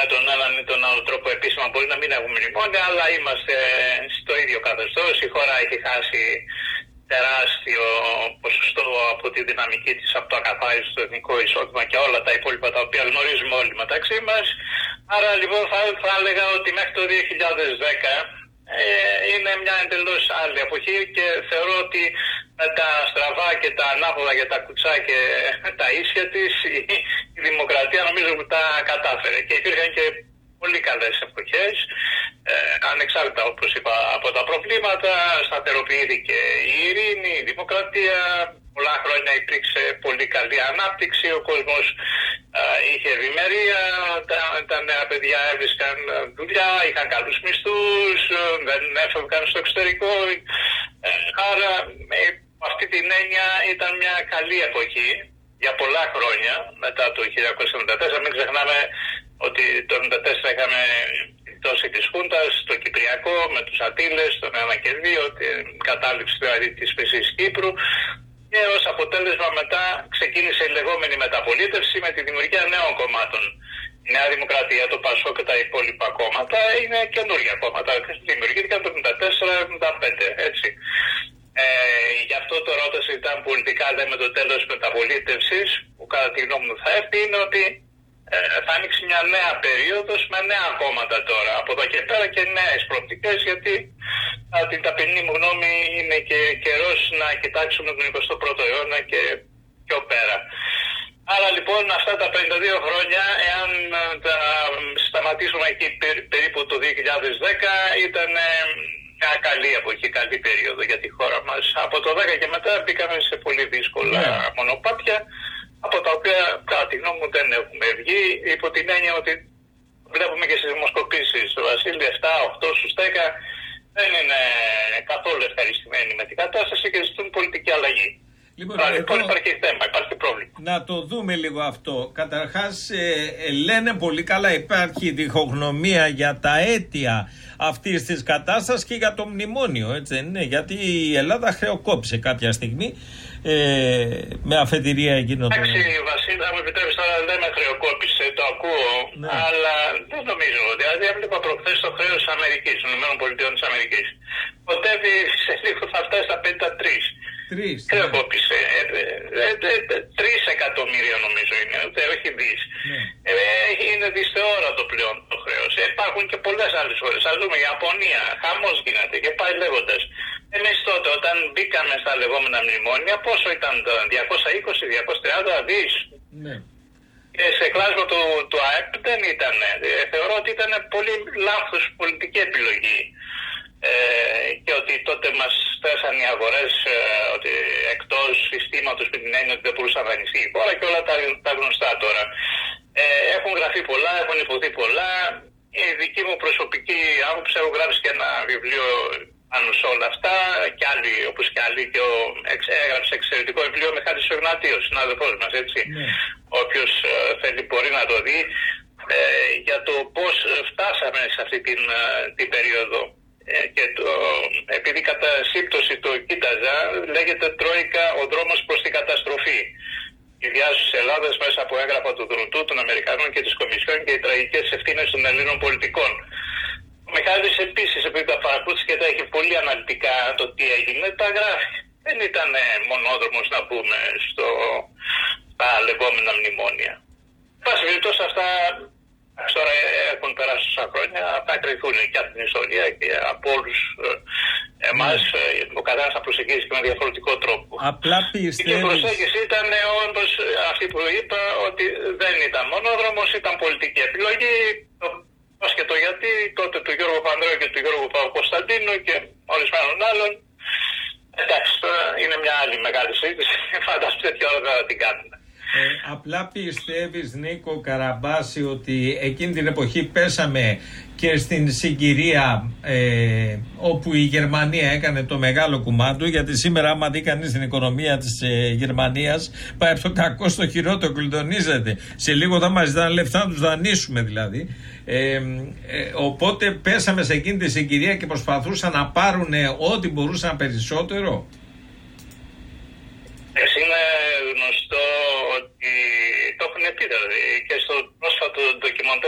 με τον έναν ή τον άλλο τρόπο επίσημα μπορεί να μην έχουμε μνημόνια, αλλά είμαστε στο ίδιο καθεστώς. Η χώρα έχει χάσει τεράστιο ποσοστό από τη δυναμική της, από το ακαθάριστο εθνικό εισόδημα και όλα τα υπόλοιπα τα οποία γνωρίζουμε όλοι μεταξύ μας. Άρα λοιπόν θα έλεγα ότι μέχρι το 2010 είναι μια εντελώς άλλη εποχή και θεωρώ ότι με τα στραβά και τα ανάποδα και τα κουτσά και τα ίσια της η δημοκρατία νομίζω που τα κατάφερε και υπήρχαν και πολύ καλές εποχές, ανεξάρτητα όπως είπα από τα προβλήματα, σταθεροποιήθηκε η ειρήνη, η δημοκρατία, πολλά χρόνια υπήρξε πολύ καλή ανάπτυξη, ο κόσμος είχε ευημερία, τα νέα παιδιά έβρισκαν δουλειά, είχαν καλούς μισθούς, δεν έφευγαν στο εξωτερικό, άρα με αυτή την έννοια ήταν μια καλή εποχή για πολλά χρόνια μετά το 1994. Μην ξεχνάμε ότι το 1994 είχαμε πτώση της Χούντας, το Κυπριακό με τους Ατήλες, τον 1 και 2, την κατάληψη δηλαδή της Χρυσής Κύπρου και ως αποτέλεσμα μετά ξεκίνησε η λεγόμενη μεταπολίτευση με τη δημιουργία νέων κομμάτων. Η Νέα Δημοκρατία, το ΠΑΣΟ και τα υπόλοιπα κόμματα είναι καινούργια κόμματα. Δημιουργήθηκαν το 1974-1975, έτσι. Γι' αυτό το ρώτησε ήταν πολιτικά με το τέλος της μεταπολίτευσης, που κατά τη γνώμη μου θα έρθει, είναι ότι θα ανοίξει μια νέα περίοδος με νέα κόμματα τώρα. Από εδώ και πέρα και νέες προοπτικές, γιατί την ταπεινή μου γνώμη είναι και καιρός να κοιτάξουμε τον 21ο αιώνα και πιο πέρα. Άρα λοιπόν αυτά τα 52 χρόνια, εάν τα σταματήσουμε εκεί περίπου το 2010, ήταν μια καλή εποχή, καλή περίοδο για τη χώρα μας. Από το 10 και μετά μπήκαμε σε πολύ δύσκολα μονοπάτια, από τα οποία κατά τη γνώμη μου δεν έχουμε βγει, υπό την έννοια ότι βλέπουμε και στις δημοσκοπήσεις ο Βασίλη 7, 8 στους 10 δεν είναι καθόλου ευχαριστημένοι με την κατάσταση και ζητούν πολιτική αλλαγή. Λοιπόν, υπάρχει θέμα, υπάρχει πρόβλημα. Να το δούμε λίγο αυτό. Καταρχάς λένε πολύ καλά, υπάρχει διχογνωμία για τα αίτια αυτής της κατάστασης και για το μνημόνιο, έτσι δεν είναι? Γιατί η Ελλάδα χρεοκόπησε κάποια στιγμή με αφετηρία εκείνο το... Εντάξει, Βασίλη, θα μου επιτρέψεις τώρα, δεν με χρεοκόπησε, το ακούω, αλλά δεν νομίζω. Δηλαδή, έβλεπα προχθές το χρέος της Αμερικής, των ΗΠΑ. Κοντεύει σε λίγο θα φτάσει στα 53. Χρεοκόπησε. 3 εκατομμύρια νομίζω είναι, όχι δις. Είναι δυσθεόρατο πλέον το χρέος. Υπάρχουν και πολλές άλλες χώρες. Ας δούμε, η Ιαπωνία, χαμός γίνεται και πάει λέγοντας. Εμείς τότε όταν μπήκαμε στα λεγόμενα μνημόνια, πόσο ήταν το 220-230 δις. Και σε κλάσμα του ΑΕΠ δεν ήταν. Θεωρώ ότι ήταν πολύ λάθος πολιτική επιλογή. Και ότι τότε μας θέσαν οι αγορές ότι εκτός συστήματος με την έννοια ότι δεν μπορούσε να δανειστεί η χώρα και όλα τα γνωστά τώρα. Έχουν γραφεί πολλά, έχουν υποθεί πολλά. Η δική μου προσωπική άποψη, έχω γράψει και ένα βιβλίο πάνω σε όλα αυτά και άλλοι, όπως και άλλοι, και έγραψε εξαιρετικό βιβλίο με Μιχάλης Ογνατίος, συνάδελφός μας, έτσι. Όποιος θέλει μπορεί να το δει για το πώς φτάσαμε σε αυτή την περίοδο. Και επειδή κατά σύμπτωση το κοίταζα, λέγεται Τρόικα, ο δρόμος προς την καταστροφή. Η διάσωση της Ελλάδας μέσα από έγγραφα του Δουνουτού, των Αμερικανών και της Κομισιόν και οι τραγικές ευθύνες των Ελλήνων πολιτικών. Ο Μιχάλης επίσης, επειδή τα παρακολούθησε και τα έχει πολύ αναλυτικά το τι έγινε, τα γράφει. Δεν ήταν μονόδρομος να πούμε στα λεγόμενα μνημόνια. Πάση περιπτώσει αυτά. Τώρα έχουν περάσει τόσα χρόνια, θα κρυθούν και από την ιστορία και από όλους εμάς. Ο καθένας θα προσεγγίσει και με διαφορετικό τρόπο. Απλά πιστεύεις... Η προσέγγιση ήταν όντως αυτή που είπα, ότι δεν ήταν μονόδρομος, ήταν πολιτική επιλογή. Πώς και το γιατί, τότε του Γιώργου Πανδρέου και του Γιώργου Παπακοσταντίνου και ορισμένων άλλων. Εντάξει, τώρα είναι μια άλλη μεγάλη συζήτηση. Φαντάζομαι τέτοια ώρα θα την κάνουμε. Απλά πιστεύεις, Νίκο Καραμπάση, ότι εκείνη την εποχή πέσαμε και στην συγκυρία όπου η Γερμανία έκανε το μεγάλο κουμάντο? Γιατί σήμερα άμα δει κανείς την οικονομία της Γερμανίας, πάει από το κακό στο χειρότερο, κλειδονίζεται. Σε λίγο θα μας ζητάνε λεφτά να τους δανείσουμε δηλαδή. Οπότε πέσαμε σε εκείνη τη συγκυρία και προσπαθούσαν να πάρουν ό,τι μπορούσαν περισσότερο. Είναι γνωστό ότι το έχουν πει δηλαδή και στο πρόσφατο ντοκιμαντέρ